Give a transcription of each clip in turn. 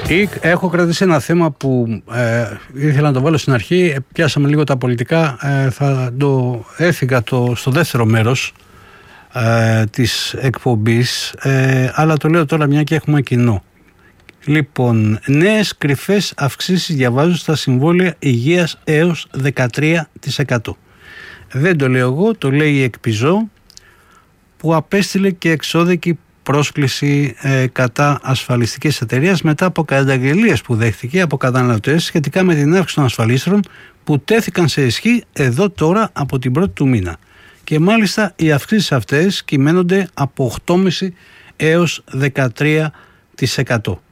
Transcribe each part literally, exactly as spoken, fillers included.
Έχω κρατήσει ένα θέμα που ε, ήθελα να το βάλω στην αρχή. Πιάσαμε λίγο τα πολιτικά. Ε, θα το έφυγα το, στο δεύτερο μέρος ε, της εκπομπής. Ε, αλλά το λέω τώρα μια και έχουμε κοινό. Λοιπόν, νέες κρυφές αυξήσεις διαβάζω στα συμβόλαια υγείας έως δεκατρία τοις εκατό. Δεν το λέω εγώ, το λέει η Εκπιζό, που απέστειλε και εξώδικη πρόσκληση ε, κατά ασφαλιστικής εταιρείας μετά από καταγγελίες που δέχτηκε από καταναλωτές σχετικά με την αύξηση των ασφαλίστρων που τέθηκαν σε ισχύ εδώ τώρα από την πρώτη του μήνα. Και μάλιστα οι αυξήσεις αυτές κυμαίνονται από οκτώ κόμμα πέντε έως δεκατρία τοις εκατό.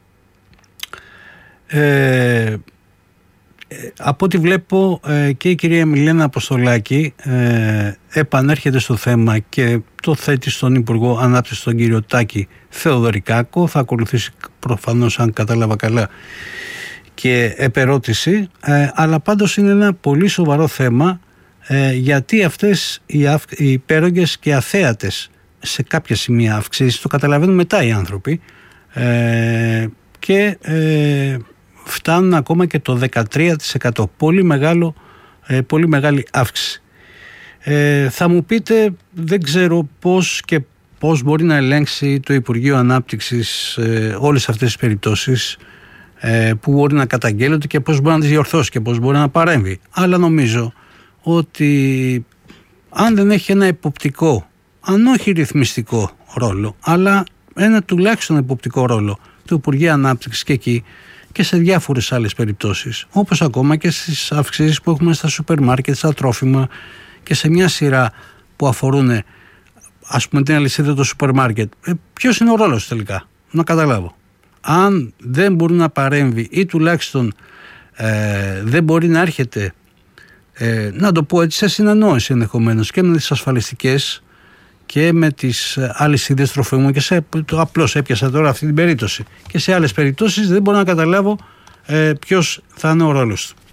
Ε, από ό,τι βλέπω ε, και η κυρία Μιλένα Αποστολάκη ε, επανέρχεται στο θέμα και το θέτει στον Υπουργό Ανάπτυξης, τον κύριο Τάκη Θεοδωρικάκο. Θα ακολουθήσει προφανώς, αν κατάλαβα καλά, και επερώτηση, ε, αλλά πάντως είναι ένα πολύ σοβαρό θέμα, ε, γιατί αυτές οι, αυ, οι υπέρογγες και αθέατες σε κάποια σημεία αυξήσεις, το καταλαβαίνουν μετά οι άνθρωποι, ε, και ε, φτάνουν ακόμα και το δεκατρία τοις εκατό. Πολύ, μεγάλο, ε, πολύ μεγάλη αύξηση. Ε, θα μου πείτε, δεν ξέρω πώς και πώς μπορεί να ελέγξει το Υπουργείο Ανάπτυξης ε, όλες αυτές τις περιπτώσεις ε, που μπορεί να καταγγέλλονται και πώς μπορεί να τις διορθώσει και πώς μπορεί να παρέμβει. Αλλά νομίζω ότι αν δεν έχει ένα εποπτικό, αν όχι ρυθμιστικό ρόλο, αλλά ένα τουλάχιστον εποπτικό ρόλο του Υπουργείου Ανάπτυξης και εκεί και σε διάφορες άλλες περιπτώσεις, όπως ακόμα και στις αυξήσεις που έχουμε στα σούπερ μάρκετ, στα τρόφιμα και σε μια σειρά που αφορούν, ας πούμε, την αλυσίδα του σούπερ μάρκετ, ε, ποιος είναι ο ρόλος τελικά, να καταλάβω. Αν δεν μπορεί να παρέμβει ή τουλάχιστον ε, δεν μπορεί να έρχεται, ε, να το πω έτσι, σε συνεννόηση ενδεχομένως και με τις ασφαλιστικές και με τις άλλες είδες τροφίμων, και σε, το απλώς έπιασα τώρα αυτή την περίπτωση, και σε άλλες περιπτώσεις δεν μπορώ να καταλάβω ε, ποιος θα είναι ο ρόλος του.